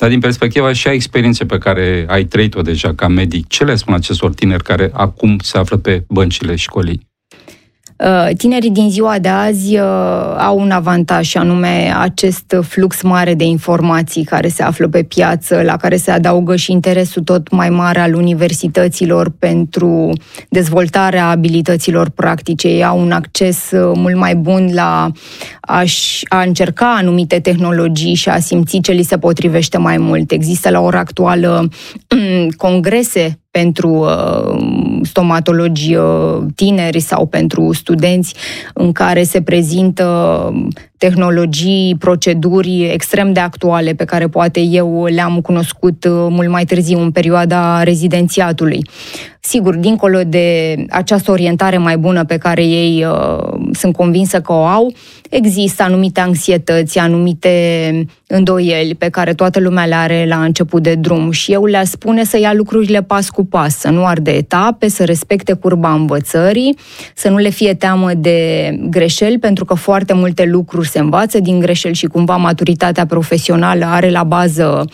Dar din perspectiva și a experienței pe care ai trăit-o deja ca medic, ce le spun acestor tineri care acum se află pe băncile școlii? Tinerii din ziua de azi au un avantaj, și anume acest flux mare de informații care se află pe piață, la care se adaugă și interesul tot mai mare al universităților pentru dezvoltarea abilităților practice. Ei au un acces mult mai bun la a încerca anumite tehnologii și a simți ce li se potrivește mai mult. Există la ora actuală congrese pentru stomatologi tineri sau pentru studenți în care se prezintă tehnologii, proceduri extrem de actuale pe care poate eu le-am cunoscut mult mai târziu, în perioada rezidențiatului. Sigur, dincolo de această orientare mai bună pe care ei sunt convinsă că o au, există anumite anxietăți, anumite îndoieli pe care toată lumea le are la început de drum și eu le-aș spune să ia lucrurile pas cu pas, să nu ardă etape, să respecte curba învățării, să nu le fie teamă de greșeli, pentru că foarte multe lucruri se învață din greșeli și cumva maturitatea profesională are la bază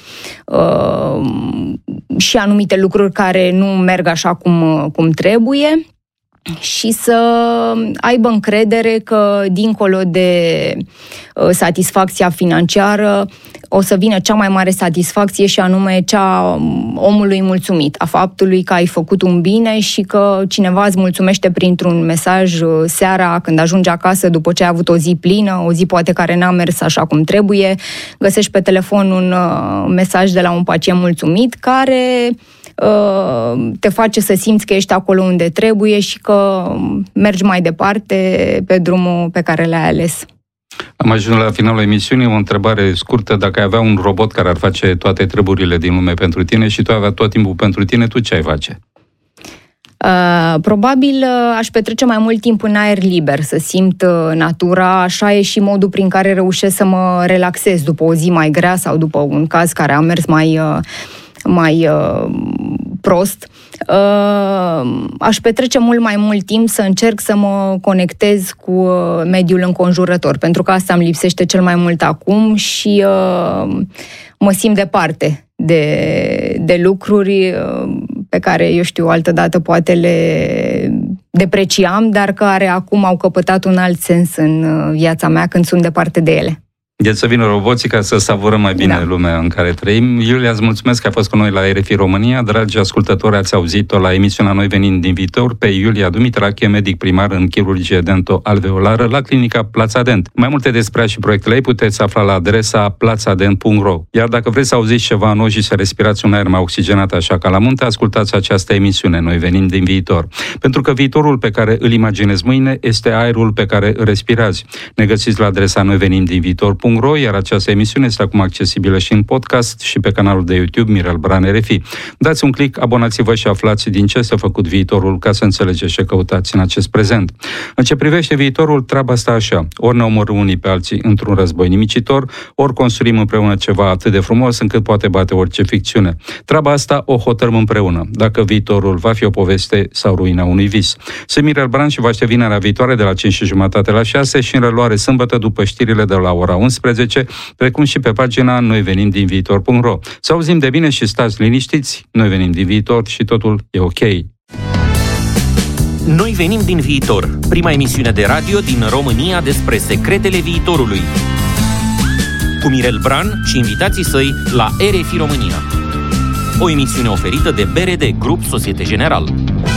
și anumite lucruri care nu merg așa cum trebuie. Și să aibă încredere că, dincolo de satisfacția financiară, o să vină cea mai mare satisfacție și anume cea omului mulțumit, a faptului că ai făcut un bine și că cineva îți mulțumește printr-un mesaj seara când ajungi acasă după ce ai avut o zi plină, o zi poate care n-a mers așa cum trebuie, găsești pe telefon un mesaj de la un pacient mulțumit care te face să simți că ești acolo unde trebuie și că mergi mai departe pe drumul pe care l-ai ales. Am ajuns la finalul emisiunii, o întrebare scurtă. Dacă ai avea un robot care ar face toate treburile din lume pentru tine și tu ai avea tot timpul pentru tine, tu ce ai face? Probabil aș petrece mai mult timp în aer liber, să simt natura. Așa e și modul prin care reușesc să mă relaxez după o zi mai grea sau după un caz care a mers mai prost. Aș petrece mult mai mult timp să încerc să mă conectez cu mediul înconjurător, pentru că asta îmi lipsește cel mai mult acum și mă simt departe de lucruri pe care, eu știu, altădată poate le depreciam, dar care acum au căpătat un alt sens în viața mea când sunt departe de ele. Deci să vină roboții ca să savurăm mai bine lumea în care trăim. Iulia, îți mulțumesc că ai fost cu noi la RFI România. Dragi ascultători, ați auzit-o la emisiunea Noi venim din viitor pe Iulia Dumitrache, medic primar în chirurgie dento-alveolară la clinica Plața Dent. Mai multe despre ea și proiectele ei puteți afla la adresa plațadent.ro. Iar dacă vreți să auziți ceva nou și să respirați un aer mai oxigenat așa ca la munte, ascultați această emisiune Noi venim din viitor. Pentru că viitorul pe care îl imaginezi mâine este aerul pe care îl respirați. Ne găsiți la adresa noivenimdinviitor.ro, iar această emisiune este acum accesibilă și în podcast și pe canalul de YouTube Mirel Bran RFI. Dați un click, abonați-vă și aflați din ce s-a făcut viitorul ca să înțelegeți ce căutați în acest prezent. În ce privește viitorul, treaba asta așa. Ori ne omorâm unii pe alții într-un război nimicitor, ori construim împreună ceva atât de frumos încât poate bate orice ficțiune. Treaba asta o hotărâm împreună, dacă viitorul va fi o poveste sau ruina unui vis. Sunt Mirel Bran și vă aștept vinerea viitoare de la 5:30 la 6 și în reluare sâmbătă după știrile de la ora 11, precum și pe pagina noivenimdinviitor.ro. Să auzim de bine și stați liniștiți, noi venim din viitor și totul e ok. Noi venim din viitor, prima emisiune de radio din România despre secretele viitorului. Cu Mirel Bran și invitații săi la RFI România. O emisiune oferită de BRD Grup Societe Generale.